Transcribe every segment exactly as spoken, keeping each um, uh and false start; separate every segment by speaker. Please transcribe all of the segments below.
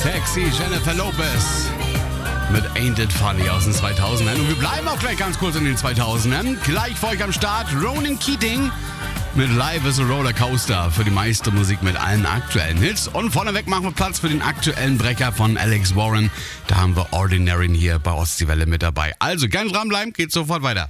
Speaker 1: Sexy Jennifer Lopez mit Ain't It Funny aus den zweitausendern. Und wir bleiben auch gleich ganz kurz in den zweitausendern. Gleich für euch am Start Ronan Keating mit Live is a Rollercoaster für die meiste Musik mit allen aktuellen Hits. Und vorneweg machen wir Platz für den aktuellen Brecher von Alex Warren. Da haben wir Ordinary hier bei Ostseewelle mit dabei. Also gerne dranbleiben, geht sofort weiter.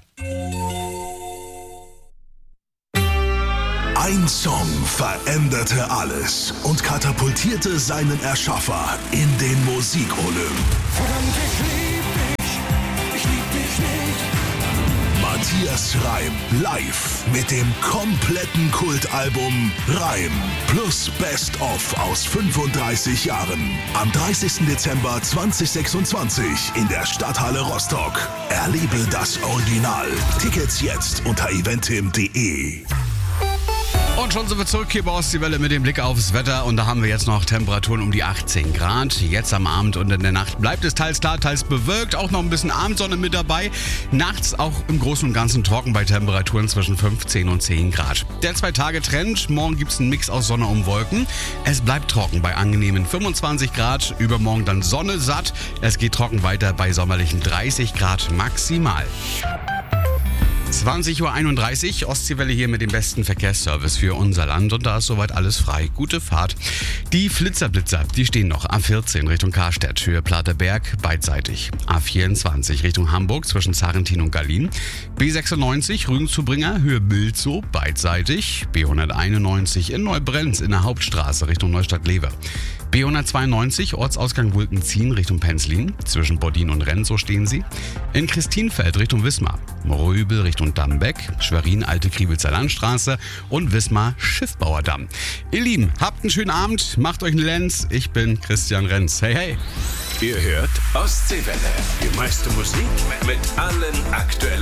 Speaker 2: Ein Song veränderte alles und katapultierte seinen Erschaffer in den Musikolymp.
Speaker 3: Verdammt, ich lieb dich, ich lieb dich nicht.
Speaker 2: Matthias Reim live mit dem kompletten Kultalbum Reim plus Best of aus fünfunddreißig Jahren. Am dreißigsten Dezember zweitausendsechsundzwanzig in der Stadthalle Rostock. Erlebe das Original. Tickets jetzt unter eventim punkt de.
Speaker 1: Und schon sind wir zurück hier bei Ostseewelle mit dem Blick aufs Wetter. Und da haben wir jetzt noch Temperaturen um die achtzehn Grad. Jetzt am Abend und in der Nacht bleibt es teils klar, teils bewölkt. Auch noch ein bisschen Abendsonne mit dabei. Nachts auch im Großen und Ganzen trocken bei Temperaturen zwischen fünfzehn und zehn Grad. Der Zwei-Tage-Trend. Morgen gibt es einen Mix aus Sonne und Wolken. Es bleibt trocken bei angenehmen fünfundzwanzig Grad. Übermorgen dann Sonne satt. Es geht trocken weiter bei sommerlichen dreißig Grad maximal. zwanzig Uhr einunddreißig, Ostseewelle hier mit dem besten Verkehrsservice für unser Land und da ist soweit alles frei. Gute Fahrt. Die Flitzerblitzer, die stehen noch. A vierzehn Richtung Karstedt, Höhe Plateberg, beidseitig. A vierundzwanzig Richtung Hamburg zwischen Zarrentin und Gallien. B sechsundneunzig Rügenzubringer, Höhe Bilzow, beidseitig. B hunderteinundneunzig in Neubrenz in der Hauptstraße Richtung Neustadt-Lever. B hundertzweiundneunzig, Ortsausgang Wulkenzien Richtung Penzlin. Zwischen Bodin und Renzo stehen sie. In Christinfeld Richtung Wismar. Röbel Richtung Dambeck. Schwerin Alte Kriebelzer Landstraße. Und Wismar Schiffbauerdamm. Ihr Lieben, habt einen schönen Abend. Macht euch einen Lenz. Ich bin Christian Renz. Hey, hey.
Speaker 4: Ihr hört Ostseewelle. Die meiste Musik mit allen aktuellen